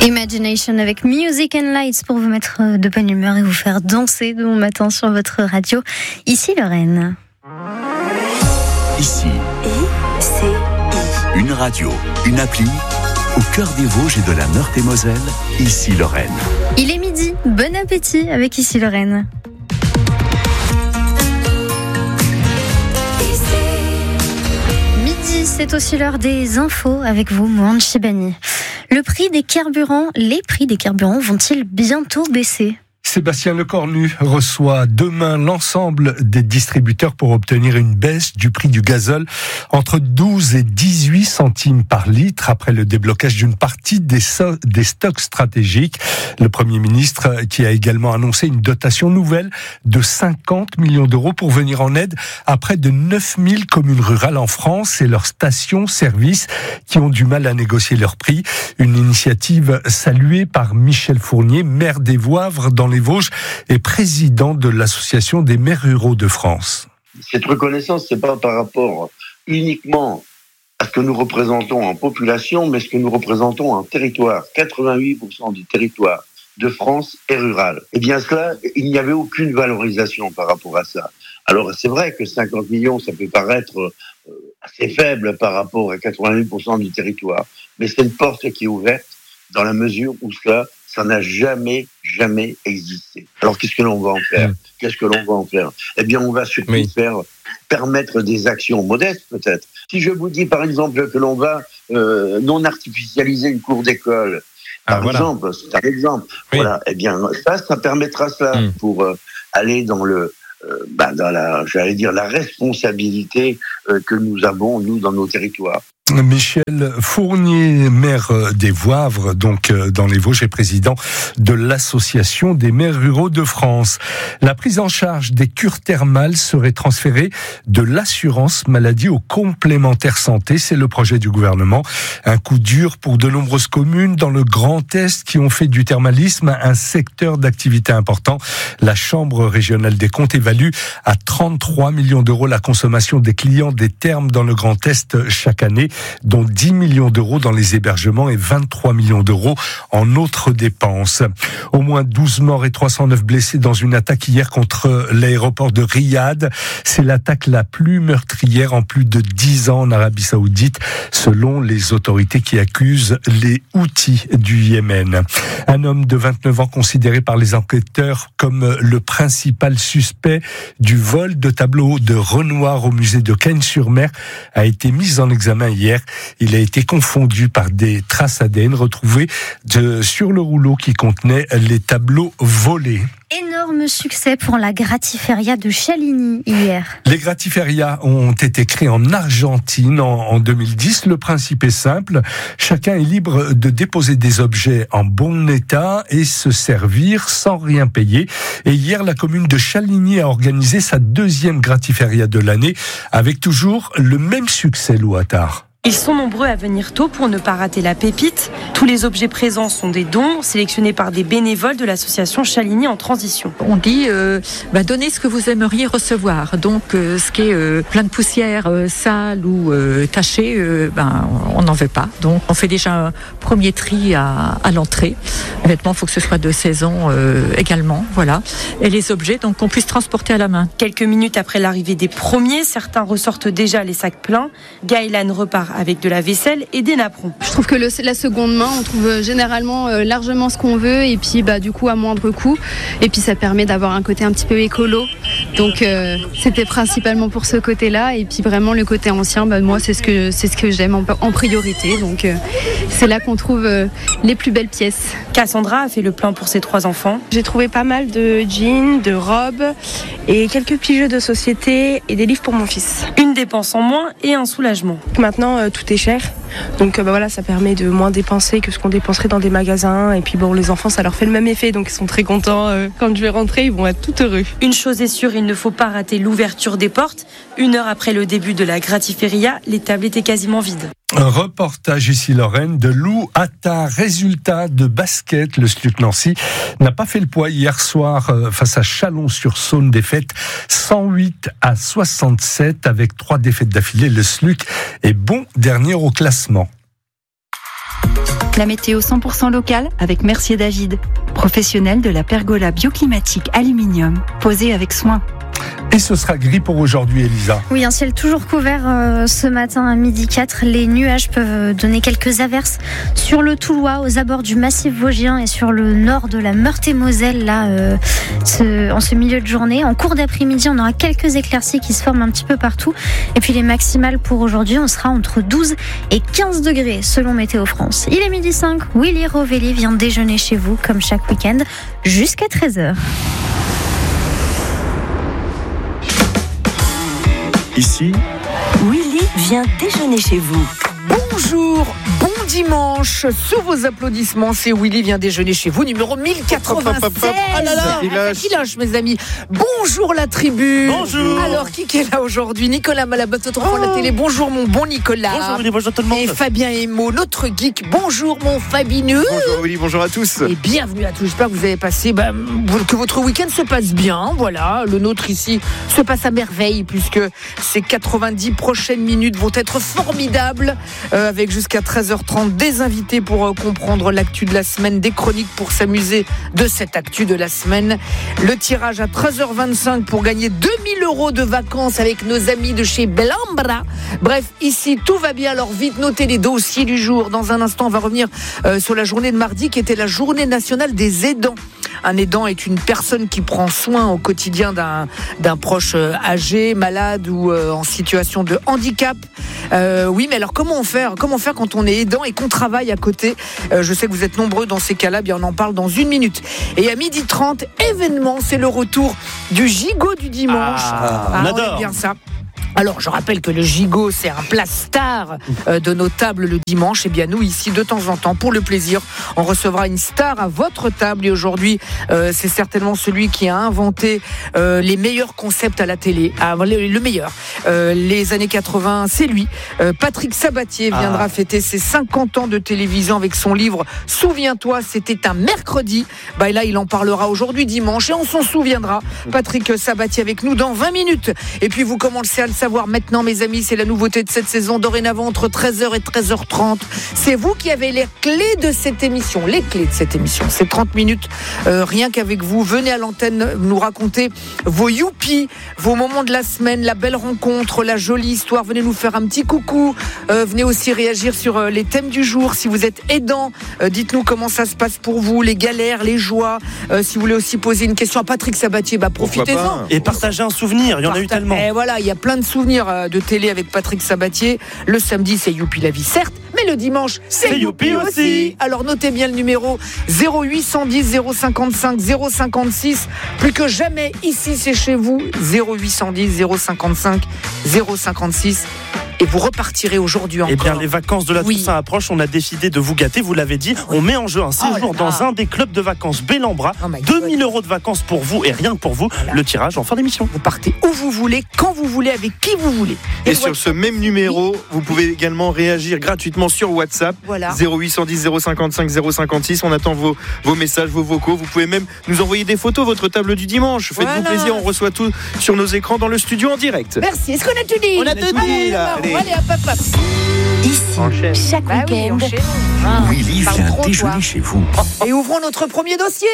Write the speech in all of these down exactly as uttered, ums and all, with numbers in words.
Imagination avec Music and Lights pour vous mettre de bonne humeur et vous faire danser de bon matin sur votre radio. Ici Lorraine. Ici. I, C, I. Une radio, une appli, au cœur des Vosges et de la Meurthe-et-Moselle. Ici Lorraine. Il est midi, bon appétit avec Ici Lorraine. Midi, c'est aussi l'heure des infos avec vous, Mohamed Chebani. Le prix des carburants, les prix des carburants vont-ils bientôt baisser ? Sébastien Lecornu reçoit demain l'ensemble des distributeurs pour obtenir une baisse du prix du gazole entre douze et dix-huit centimes par litre après le déblocage d'une partie des, so- des stocks stratégiques. Le Premier ministre qui a également annoncé une dotation nouvelle de cinquante millions d'euros pour venir en aide à près de neuf mille communes rurales en France et leurs stations-service qui ont du mal à négocier leurs prix. Une initiative saluée par Michel Fournier, maire des Voivres dans les Vosges et président de l'Association des maires ruraux de France. Cette reconnaissance, c'est pas par rapport uniquement à ce que nous représentons en population, mais ce que nous représentons en territoire. quatre-vingt-huit pour cent du territoire de France est rural. Et bien cela, il n'y avait aucune valorisation par rapport à ça. Alors c'est vrai que cinquante millions, ça peut paraître assez faible par rapport à quatre-vingt-huit pour cent du territoire, mais c'est une porte qui est ouverte dans la mesure où cela ça n'a jamais, jamais existé. Alors, qu'est-ce que l'on va en faire ? Qu'est-ce que l'on va en faire ? Eh bien, on va surtout oui. faire permettre des actions modestes, peut-être. Si je vous dis, par exemple, que l'on va euh, non artificialiser une cour d'école, par ah, voilà. exemple, c'est un exemple, oui. voilà, eh bien, ça, ça permettra cela mm. pour euh, aller dans le, euh, bah, dans la, j'allais dire, la responsabilité euh, que nous avons, nous, dans nos territoires. Michel Fournier, maire des Voivres, donc dans les Vosges, et président de l'Association des maires ruraux de France. La prise en charge des cures thermales serait transférée de l'assurance maladie au complémentaire santé. C'est le projet du gouvernement. Un coup dur pour de nombreuses communes dans le Grand Est qui ont fait du thermalisme un secteur d'activité important. La Chambre régionale des comptes évalue à trente-trois millions d'euros la consommation des clients des thermes dans le Grand Est chaque année, dont dix millions d'euros dans les hébergements et vingt-trois millions d'euros en autres dépenses. Au moins douze morts et trois cent neuf blessés dans une attaque hier contre l'aéroport de Riyad. C'est l'attaque la plus meurtrière en plus de dix ans en Arabie Saoudite, selon les autorités qui accusent les Houthis du Yémen. Un homme de vingt-neuf ans considéré par les enquêteurs comme le principal suspect du vol de tableaux de Renoir au musée de Cagnes-sur-Mer a été mis en examen hier. Il a été confondu par des traces A D N retrouvées de, sur le rouleau qui contenait les tableaux volés. Énorme succès pour la Gratiféria de Chaligny hier. Les Gratiférias ont été créés en Argentine en, en deux mille dix. Le principe est simple. Chacun est libre de déposer des objets en bon état et se servir sans rien payer. Et hier, la commune de Chaligny a organisé sa deuxième Gratiféria de l'année avec toujours le même succès, Lou Attard. Ils sont nombreux à venir tôt pour ne pas rater la pépite. Tous les objets présents sont des dons sélectionnés par des bénévoles de l'association Chaligny en transition. On dit euh, bah, donnez ce que vous aimeriez recevoir. Donc euh, ce qui est euh, plein de poussière, euh, sale ou euh, taché, euh, ben, on n'en veut pas. Donc on fait déjà un premier tri à, à l'entrée. Les vêtements, il faut que ce soit de saison euh, également. Voilà. Et les objets, donc qu'on puisse transporter à la main. Quelques minutes après l'arrivée des premiers, certains ressortent déjà les sacs pleins. Gaëlan repart avec de la vaisselle et des napperons. Je trouve que le, la seconde main, on trouve généralement euh, largement ce qu'on veut et puis bah, du coup à moindre coût. Et puis ça permet d'avoir un côté un petit peu écolo. Donc euh, c'était principalement pour ce côté-là. Et puis vraiment le côté ancien, bah, moi c'est ce que, c'est ce que j'aime en, en priorité. Donc euh, c'est là qu'on trouve euh, les plus belles pièces. Cassandra a fait le plein pour ses trois enfants. J'ai trouvé pas mal de jeans, de robes et quelques petits jeux de société et des livres pour mon fils. Une dépense en moins et un soulagement. Maintenant, euh, tout est cher. Donc euh, bah, voilà, ça permet de moins dépenser que ce qu'on dépenserait dans des magasins. Et puis bon, les enfants, ça leur fait le même effet. Donc ils sont très contents. Euh, quand je vais rentrer, ils vont être tout heureux. Une chose est sûre, il ne faut pas rater l'ouverture des portes. Une heure après le début de la Gratiféria, les tables étaient quasiment vides. Un reportage ici Lorraine de Lou Attard. Résultat de basket, le S L U C Nancy n'a pas fait le poids hier soir face à Chalon-sur-Saône, défaite cent huit à soixante-sept avec trois défaites d'affilée. Le S L U C est bon dernier au classement. La météo cent pour cent locale avec Mercier David, professionnel de la pergola bioclimatique aluminium, posée avec soin. Et ce sera gris pour aujourd'hui, Elisa. Oui, un ciel toujours couvert euh, ce matin à midi quatre. Les nuages peuvent donner quelques averses sur le Toulois, aux abords du massif vosgien et sur le nord de la Meurthe-et-Moselle, là, euh, ce, en ce milieu de journée. En cours d'après-midi, on aura quelques éclaircies qui se forment un petit peu partout. Et puis les maximales pour aujourd'hui, on sera entre douze et quinze degrés selon Météo France. Il est midi cinq, Willy Rovelli vient déjeuner chez vous, comme chaque week-end, jusqu'à treize heures. Ici, Willy vient déjeuner chez vous. Bonjour, bon dimanche. Sous vos applaudissements, c'est Willy vient déjeuner chez vous, numéro mille quatre-vingt-seize. Ah là là, qui lâche, mes amis. Bonjour la tribu. Bonjour. Alors, qui est là aujourd'hui? Nicolas Malabotte, notre enfant de la télé. Bonjour mon bon Nicolas. Bonjour Willy, bonjour tout le monde. Et Fabien Emo, notre geek. Bonjour mon Fabineux. Bonjour Willy, bonjour à tous. Et bienvenue à tous. J'espère que vous avez passé, bah, que votre week-end se passe bien. Voilà, le nôtre ici se passe à merveille puisque ces quatre-vingt-dix prochaines minutes vont être formidables. Euh, avec jusqu'à treize heures trente des invités pour euh, comprendre l'actu de la semaine, des chroniques pour s'amuser de cette actu de la semaine. Le tirage à treize heures vingt-cinq pour gagner deux mille euros de vacances avec nos amis de chez Belambra. Bref, ici tout va bien, alors vite notez les dossiers du jour. Dans un instant, on va revenir euh, sur la journée de mardi qui était la journée nationale des aidants. Un aidant est une personne qui prend soin au quotidien d'un, d'un proche âgé, malade ou euh, en situation de handicap. Euh, oui, mais alors comment on fait Comment faire quand on est aidant et qu'on travaille à côté? euh, Je sais que vous êtes nombreux dans ces cas-là, bien on en parle dans une minute. Et à midi trente, événement, c'est le retour du gigot du dimanche. Ah, ah, on on adore. aime bien ça. Alors, je rappelle que le gigot, c'est un plat star euh, de nos tables le dimanche. Et bien, nous, ici, de temps en temps, pour le plaisir, on recevra une star à votre table. Et aujourd'hui, euh, c'est certainement celui qui a inventé euh, les meilleurs concepts à la télé. Ah, le, le meilleur. Euh, les années quatre-vingts, c'est lui. Euh, Patrick Sabatier viendra ah. fêter ses cinquante ans de télévision avec son livre « Souviens-toi, c'était un mercredi ». Bah, là, il en parlera aujourd'hui, dimanche, et on s'en souviendra. Patrick Sabatier avec nous dans vingt minutes. Et puis, vous commencez à le savoir maintenant, mes amis, c'est la nouveauté de cette saison, dorénavant entre treize heures et treize heures trente. C'est vous qui avez les clés de cette émission, les clés de cette émission. C'est trente minutes, euh, rien qu'avec vous. Venez à l'antenne nous raconter vos youpies, vos moments de la semaine, la belle rencontre, la jolie histoire. Venez nous faire un petit coucou. Euh, venez aussi réagir sur euh, les thèmes du jour. Si vous êtes aidant, euh, dites-nous comment ça se passe pour vous, les galères, les joies. Euh, si vous voulez aussi poser une question à Patrick Sabatier, bah profitez-en. Et partager un souvenir, il y en a eu tellement. Et voilà, il y a plein de souvenir de télé avec Patrick Sabatier. Le samedi, c'est Youpi la vie, certes, mais le dimanche, c'est, c'est Youpi aussi. aussi. Alors notez bien le numéro zéro huit cent dix zéro cinquante-cinq zéro cinquante-six. Plus que jamais, ici, c'est chez vous. zéro huit cent dix zéro cinquante-cinq zéro cinquante-six. Et vous repartirez aujourd'hui encore. Eh bien, les vacances de la oui. Toussaint approchent. On a décidé de vous gâter. Vous l'avez dit. On met en jeu un séjour oh dans un des clubs de vacances Belambra. Oh deux mille euros de vacances pour vous et rien que pour vous. Voilà. Le tirage en fin d'émission. Vous partez où vous voulez, quand vous voulez, avec qui vous voulez. Et, et sur ce même numéro, oui. vous pouvez également réagir gratuitement sur WhatsApp. Voilà. zéro huit cent dix zéro cinquante-cinq zéro cinquante-six. On attend vos, vos messages, vos vocaux. Vous pouvez même nous envoyer des photos, votre table du dimanche. Faites-vous voilà. plaisir. On reçoit tout sur nos écrans dans le studio en direct. Merci. Est-ce qu'on a tout dit? On a tout dit. Là. Allez, allez, hop, hop, hop. Ici, enchaîne. Chaque bah week-end, oui, ah, Willy vient trop, déjeuner toi. Chez vous. Et ouvrons notre premier dossier.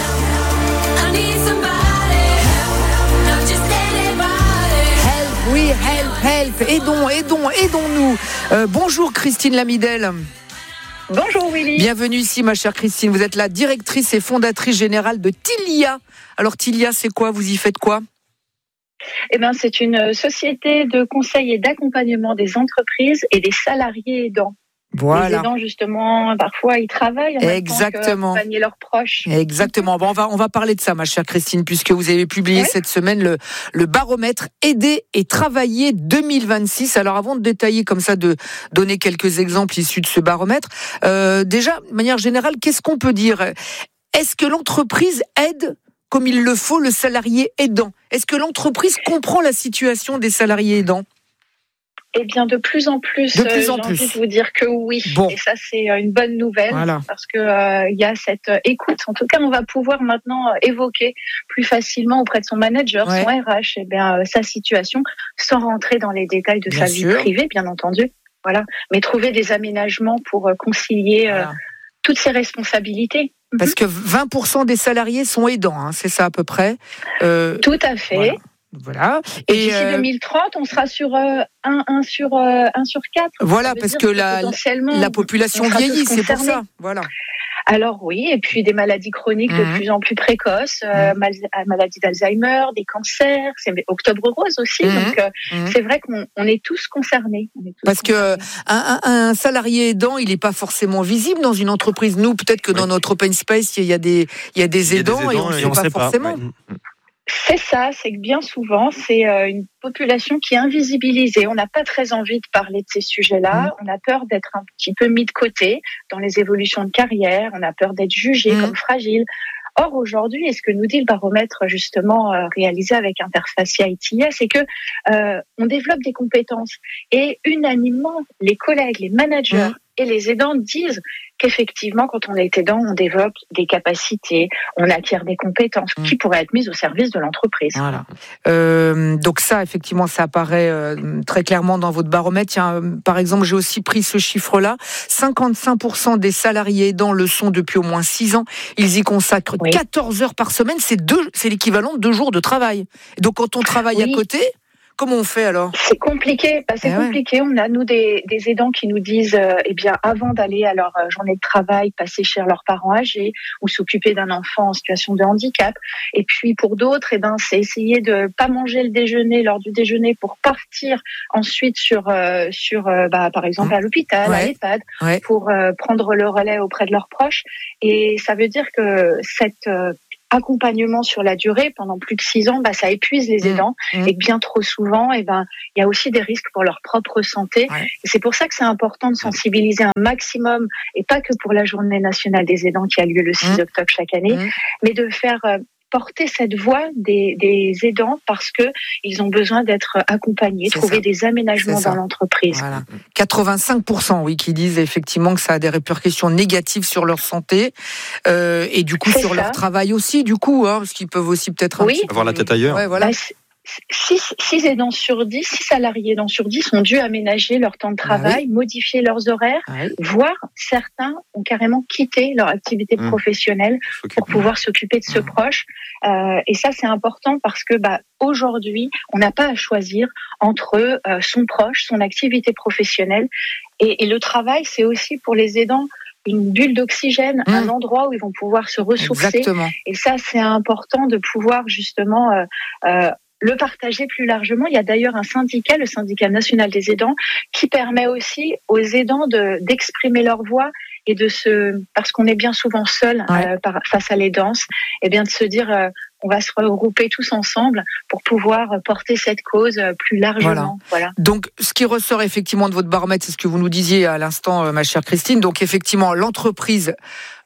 Help, oui, help, help. Aidons, aidons, aidons-nous. Euh, bonjour Christine Lamidel. Bonjour Willy. Bienvenue ici ma chère Christine. Vous êtes la directrice et fondatrice générale de Tilia. Alors Tilia, c'est quoi? Vous y faites quoi? Eh ben, c'est une société de conseil et d'accompagnement des entreprises et des salariés aidants. Voilà. Les aidants, justement, parfois, ils travaillent en Exactement. même temps qu'accompagner leurs proches. Exactement. Bon, on va, on va parler de ça, ma chère Christine, puisque vous avez publié oui. cette semaine le, le baromètre Aider et Travailler deux mille vingt-six. Alors, avant de détailler comme ça, de donner quelques exemples issus de ce baromètre, euh, déjà, de manière générale, qu'est-ce qu'on peut dire? Est-ce que l'entreprise aide comme il le faut le salarié aidant? Est-ce que l'entreprise comprend la situation des salariés aidants? Eh bien, de plus en plus, de plus en euh, j'ai plus. envie de vous dire que oui. Bon. Et ça, c'est une bonne nouvelle voilà. parce que euh, il y a cette écoute. En tout cas, on va pouvoir maintenant évoquer plus facilement auprès de son manager, ouais. son R H, eh bien, euh, sa situation, sans rentrer dans les détails de bien sa sûr. vie privée, bien entendu. Voilà. Mais trouver des aménagements pour concilier. Voilà. Euh, toutes ces responsabilités. Parce que vingt pour cent des salariés sont aidants, hein, c'est ça à peu près. Euh, Tout à fait. Voilà. Voilà. Et, et d'ici euh, deux mille trente, on sera sur euh, un sur euh, un sur quatre. Voilà, parce que, que la, la population vieillit, c'est pour ça. Voilà. Alors oui, et puis des maladies chroniques mmh. de plus en plus précoces, euh, mal, maladie d'Alzheimer, des cancers, c'est Octobre Rose aussi. Mmh. Donc euh, mmh. c'est vrai qu'on on est tous concernés. On est tous Parce concernés. que un, un salarié aidant, il n'est pas forcément visible dans une entreprise. Nous, peut-être que dans oui. notre open space, il y a des il y a des aidants, il y a des aidants et on ne sait pas forcément. Pas, ouais. C'est ça, c'est que bien souvent, c'est une population qui est invisibilisée. On n'a pas très envie de parler de ces sujets-là. Mmh. On a peur d'être un petit peu mis de côté dans les évolutions de carrière. On a peur d'être jugé mmh. comme fragile. Or, aujourd'hui, et ce que nous dit le baromètre justement euh, réalisé avec Interfacia I T I A, c'est que euh, on développe des compétences. Et unanimement, les collègues, les managers mmh. et les aidants disent qu'effectivement, quand on est aidant, on développe des capacités, on acquiert des compétences mmh. qui pourraient être mises au service de l'entreprise. Voilà. Euh, donc ça, effectivement, ça apparaît euh, très clairement dans votre baromètre. Tiens, euh, par exemple, j'ai aussi pris ce chiffre-là. cinquante-cinq pour cent des salariés aidants le sont depuis au moins six ans. Ils y consacrent oui. quatorze heures par semaine. C'est, deux, c'est l'équivalent de deux jours de travail. Et donc, quand on travaille oui. à côté... Comment on fait alors ? C'est compliqué. Bah, c'est eh compliqué. Ouais. On a nous des, des aidants qui nous disent, euh, eh bien, avant d'aller à leur euh, journée de travail, passer chez leurs parents âgés ou s'occuper d'un enfant en situation de handicap. Et puis pour d'autres, eh ben, c'est essayer de pas manger le déjeuner lors du déjeuner pour partir ensuite sur euh, sur euh, bah, par exemple mmh. à l'hôpital, ouais. à l'EHPAD, ouais. pour euh, prendre le relais auprès de leurs proches. Et ça veut dire que cette euh, accompagnement sur la durée pendant plus de six ans, bah, ça épuise les aidants mmh. et bien trop souvent, et ben, il y a aussi des risques pour leur propre santé. Ouais. Et c'est pour ça que c'est important de sensibiliser un maximum, et pas que pour la Journée nationale des aidants qui a lieu le six mmh. octobre chaque année, mmh. mais de faire euh, porter cette voix des, des aidants parce que ils ont besoin d'être accompagnés, c'est trouver ça. Des aménagements dans l'entreprise. Voilà. quatre-vingt-cinq pour cent, oui, qui disent effectivement que ça a des répercussions négatives sur leur santé euh, et du coup c'est sur ça. Leur travail aussi, du coup, hein, parce qu'ils peuvent aussi peut-être un oui. petit peu... avoir la tête ailleurs. Ouais, voilà. Bah, six aidants sur dix, six salariés aidants sur dix ont dû aménager leur temps de travail, ah oui. modifier leurs horaires, ah oui. voire certains ont carrément quitté leur activité mmh. professionnelle pour pouvoir s'occuper de ce mmh. proche. Euh, et ça, c'est important parce que bah, aujourd'hui, on n'a pas à choisir entre euh, son proche, son activité professionnelle et, et le travail, c'est aussi pour les aidants une bulle d'oxygène, mmh. un endroit où ils vont pouvoir se ressourcer. Exactement. Et ça, c'est important de pouvoir justement... Euh, euh, le partager plus largement. Il y a d'ailleurs un syndicat, le syndicat national des aidants, qui permet aussi aux aidants de, d'exprimer leur voix et de se, parce qu'on est bien souvent seul ouais. euh, par, face à l'aidance, et bien de se dire, euh, on va se regrouper tous ensemble pour pouvoir porter cette cause plus largement. Voilà. Voilà. Donc, ce qui ressort effectivement de votre baromètre, c'est ce que vous nous disiez à l'instant, ma chère Christine. Donc, effectivement, l'entreprise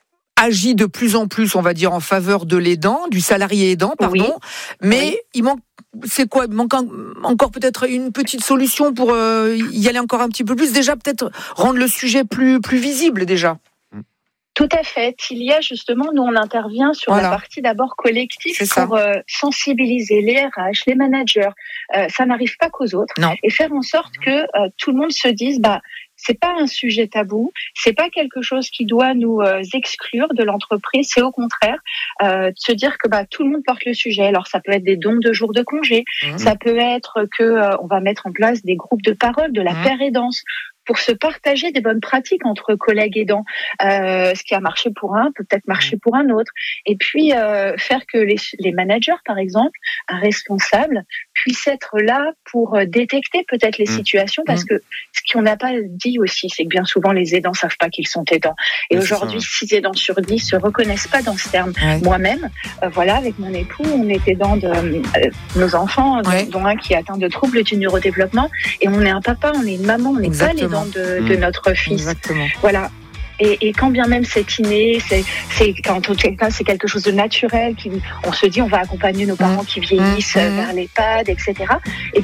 agit de plus en plus, on va dire, en faveur de l'aidant, du salarié aidant, pardon. Oui. Mais oui. il manque, c'est quoi ? Il manque encore peut-être une petite solution pour euh, y aller encore un petit peu plus. Déjà, peut-être rendre le sujet plus, plus visible, déjà. Tout à fait. Il y a justement, nous on intervient sur voilà. la partie d'abord collective pour euh, sensibiliser les R H, les managers. Euh, ça n'arrive pas qu'aux autres. Non. Et faire en sorte que euh, tout le monde se dise, bah, c'est pas un sujet tabou, c'est pas quelque chose qui doit nous euh, exclure de l'entreprise, c'est au contraire euh, de se dire que bah tout le monde porte le sujet. Alors ça peut être des dons de jours de congé, mmh. ça peut être que euh, on va mettre en place des groupes de parole, de la mmh. paire aidance, pour se partager des bonnes pratiques entre collègues aidants. Euh, ce qui a marché pour un peut peut-être marcher pour un autre. Et puis, euh, faire que les, les managers, par exemple, un responsable, puissent être là pour détecter peut-être les mmh. situations. Parce mmh. que ce qu'on n'a pas dit aussi, c'est que bien souvent, les aidants ne savent pas qu'ils sont aidants. Et oui, aujourd'hui, six aidants sur dix ne se reconnaissent pas dans ce terme. Ouais. Moi-même, euh, voilà, avec mon époux, on est aidant de euh, nos enfants, ouais. dont, dont un qui est atteint de troubles du neurodéveloppement. Et on est un papa, on est une maman, on n'est pas l'aidant De, de notre fils. Exactement. Voilà. Et, et quand bien même c'est inné, c'est, c'est, en tout cas, c'est quelque chose de naturel, qui, on se dit on va accompagner nos parents qui vieillissent mmh. vers l'EHPAD, et cetera. Eh bien,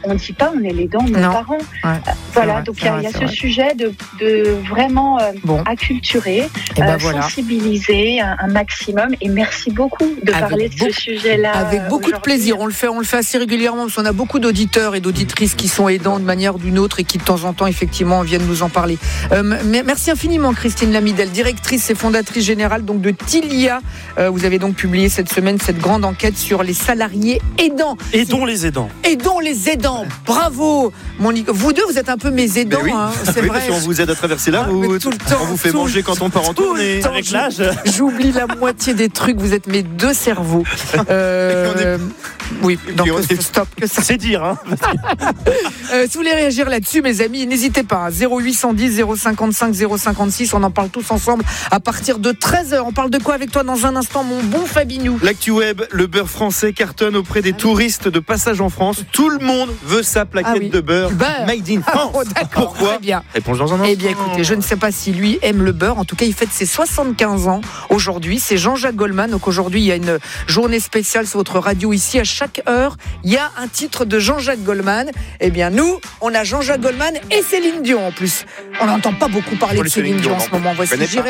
on ne dit pas on est l'aidant de nos Non. parents. Ouais, Euh, voilà, vrai, donc il c'est y a, vrai, il y a c'est ce vrai. sujet de, de vraiment euh, Bon. acculturer, Et ben euh, voilà. sensibiliser un, un maximum. Et merci beaucoup de Avec parler de beaucoup- ce sujet-là. Avec euh, beaucoup de aujourd'hui. plaisir. On le fait, on le fait assez régulièrement parce qu'on a beaucoup d'auditeurs et d'auditrices qui sont aidants de manière ou d'une autre et qui de temps en temps effectivement viennent nous en parler. Euh, m- merci infiniment Christine Lamidel, directrice et fondatrice générale donc de Tilia. Euh, vous avez donc publié cette semaine cette grande enquête sur les salariés aidants. Aidons les aidants. Aidons les aidants. Bravo, mon Nico. Vous deux, vous êtes un peu mes aidants. Ben oui. Hein, c'est Oui, vrai. parce qu'on vous aide à traverser la Ah, route, mais tout le temps, on vous fait tout manger le- quand on part en tout le tournée. temps, Avec je- l'âge. J'oublie la moitié des trucs. Vous êtes mes deux cerveaux. Euh, Oui, donc puis on est- stop. Que ça. C'est dire, hein. Euh, si vous voulez réagir là-dessus, mes amis, n'hésitez pas. hein. zéro huit cent dix, zéro cinquante-cinq, zéro cinquante-six. On en parle tous ensemble à partir de treize heures. On parle de quoi avec toi dans un instant, mon bon Fabinou? L'actu web, le beurre français cartonne auprès des touristes de passage en France. Tout le monde veut sa plaquette Ah oui. de beurre Du beurre. made in France. Oh, d'accord, Pourquoi très bien. Réponse dans un instant. Eh bien, écoutez, je ne sais pas si lui aime le beurre. En tout cas, il fête ses soixante-quinze ans aujourd'hui. C'est Jean-Jacques Goldman. Donc aujourd'hui, il y a une journée spéciale sur votre radio ici. À chaque heure, il y a un titre de Jean-Jacques Goldman. Eh bien, nous, on a Jean-Jacques Goldman et Céline Dion en plus. On n'entend pas beaucoup parler Pour de les Céline Céline Dion en Dion, ce non. moment. Voici Je connais pas. J'irai